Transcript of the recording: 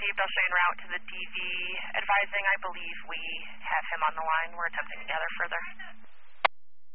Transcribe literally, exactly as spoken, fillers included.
received. I'll show you en route to the D V. Advising, I believe we have him on the line. We're attempting to gather further.